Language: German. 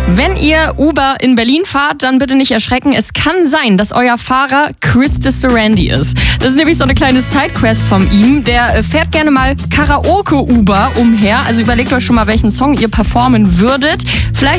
Wenn ihr Uber in Berlin fahrt, dann bitte nicht erschrecken. Es kann sein, dass euer Fahrer Chris Sarandon ist. Das ist nämlich so eine kleine Sidequest von ihm. Der fährt gerne mal Karaoke-Uber umher. Also überlegt euch schon mal, welchen Song ihr performen würdet. Vielleicht